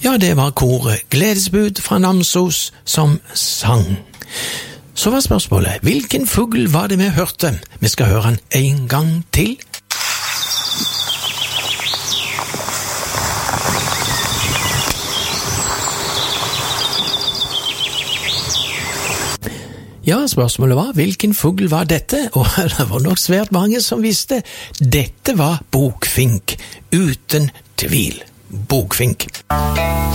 Ja, det var koret Gledesbud fra Namsos som sang. Så var spørsmålet, hvilken fugl var det vi hørte? Vi skal høre den en gang til. Ja, spørsmålet var, hvilken fugl var dette? Og det var nok svært mange som visste. Dette var bokfink, uten tvil. Bokfink.